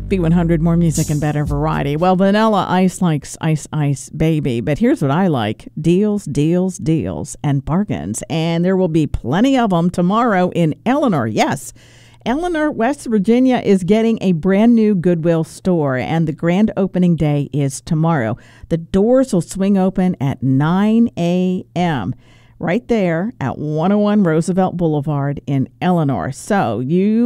B100, more music and better variety. Well, Vanilla Ice likes Ice Ice Baby, but here's what I like. Deals, deals, deals, and bargains. And there will be plenty of them tomorrow in Eleanor. Yes, Eleanor, West Virginia is getting a brand new Goodwill store, and the grand opening day is tomorrow. The doors will swing open at 9 a.m., right there at 101 Roosevelt Boulevard in Eleanor. So you